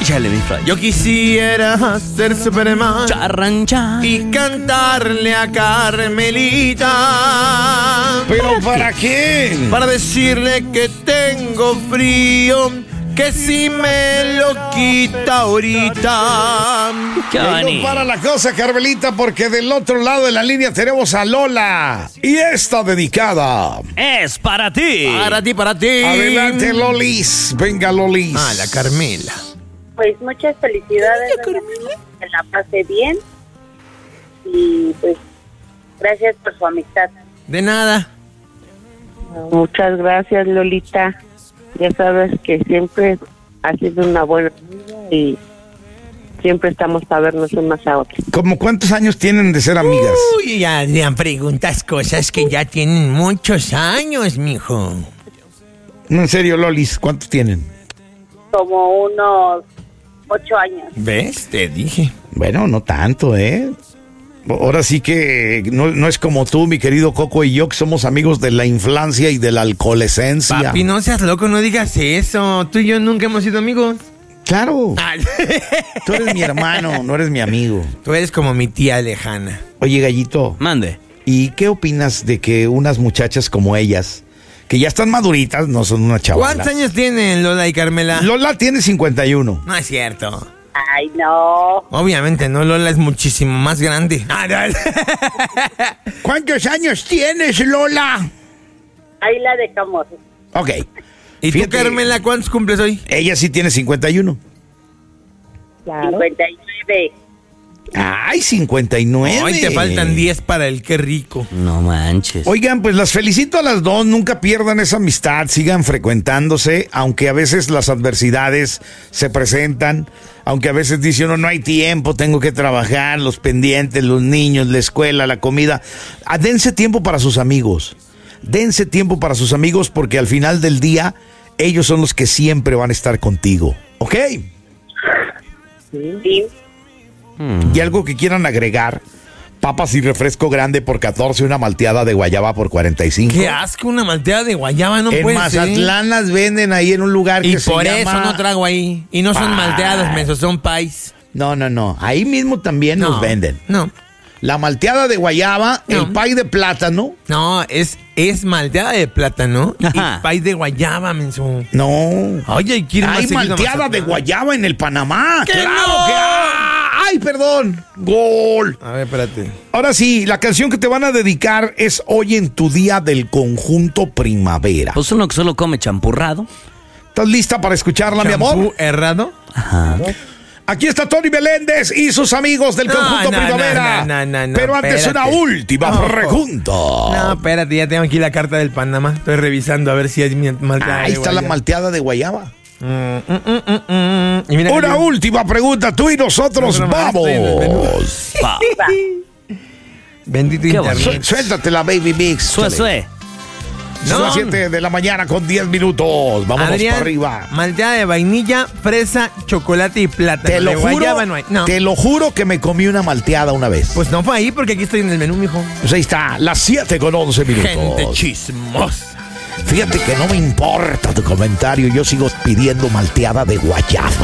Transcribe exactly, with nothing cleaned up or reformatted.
Échale, mi Fray. Yo quisiera ser Superman Charrancha. y cantarle a Carmelita. ¿Pero para qué? Para decirle que tengo frío, que si me lo quita ahorita. Qué No bonito. para la cosa, Carmelita, porque del otro lado de la línea tenemos a Lola. Y esta dedicada. Es para ti. Para ti, para ti. Adelante, Lolis. Venga, Lolis. Ah, la Carmela. Pues muchas felicidades, doña Carmen, que la pase bien y pues gracias por su amistad. De nada. Muchas gracias, Lolita. Ya sabes que siempre has sido una buena amiga y siempre estamos para vernos unas a otras. ¿Cómo cuántos años tienen de ser amigas? Uy, ya, ya preguntas cosas que ya tienen muchos años, mijo. No, en serio, Lolis, ¿cuántos tienen? Como unos ocho años. ¿Ves? Te dije. Bueno, no tanto, ¿eh? Ahora sí que no, no es como tú, mi querido Coco y yo, que somos amigos de la infancia y de la alcoholescencia. Papi, no seas loco, no digas eso. Tú y yo nunca hemos sido amigos. Claro. Ay. Tú eres mi hermano, no eres mi amigo. Tú eres como mi tía lejana. Oye, Gallito, Mande. ¿y qué opinas de que unas muchachas como ellas, que ya están maduritas, no son una chavala? ¿Cuántos años tienen Lola y Carmela? Lola tiene cincuenta y uno. No es cierto. Ay, no. Obviamente no, Lola es muchísimo más grande. ¿Cuántos años tienes, Lola? Ahí la dejamos. Ok. ¿Y tú, Fíjate, Carmela, cuántos cumples hoy? ella sí tiene cincuenta y uno. Claro. cincuenta y nueve. Ay, cincuenta y nueve. Hoy te faltan diez para el qué rico. No manches. Oigan, pues las felicito a las dos, nunca pierdan esa amistad, sigan frecuentándose, aunque a veces las adversidades se presentan, aunque a veces dice uno no hay tiempo, tengo que trabajar, los pendientes, los niños, la escuela, la comida. Ah, dense tiempo para sus amigos, dense tiempo para sus amigos porque al final del día ellos son los que siempre van a estar contigo, ¿ok? Sí. Y algo que quieran agregar, papas y refresco grande por catorce, una malteada de guayaba por cuarenta y cinco. Qué asco, una malteada de guayaba, no En puede ser. Mazatlán las venden ahí en un lugar Y que se por eso llama... no trago ahí. Y no son Pay. malteadas, mensos, son pais. No, no, no. Ahí mismo también No, nos venden. No, La malteada de guayaba, No. el pay de plátano. no, es, es malteada de plátano Ajá. y pay de guayaba, menso. No. Oye, ¿quiere más Hay seguido malteada Mazatlán? de guayaba en el Panamá. ¡Que ¡Claro no! que hay! ¡Ay, perdón! ¡Gol! A ver, espérate. Ahora sí, la canción que te van a dedicar es Hoy en tu día del conjunto Primavera. Pues uno que solo come champurrado. ¿Estás lista para escucharla, mi amor? ¿Champú errado? Ajá. Aquí está Tony Meléndez y sus amigos del No, conjunto no, Primavera. no, no, no, no, Pero antes espérate. una última No. pregunta. No, espérate, ya tengo aquí la carta del Panamá. Estoy revisando a ver si hay mi malteada Ahí de está la guayaba. malteada de guayaba. Mm, mm, mm, mm, mm. Y mira que Una yo- última pregunta, tú y nosotros No, no, no, vamos. estoy en el menú. Pa. Bendito Qué internet. bonito. Su- Suéltatela, baby mix. Sue, sue. Son No. las siete de la mañana con diez minutos. Vámonos Adrián, para arriba. malteada de vainilla, fresa, chocolate y plátano. Te lo de juro, guayaba no hay. No. te lo juro que me comí una malteada una vez. Pues no fue ahí porque aquí estoy en el menú, mijo. Pues ahí está, las siete con once minutos. Gente chismosa. Fíjate que no me importa tu comentario, yo sigo pidiendo malteada de guayaba.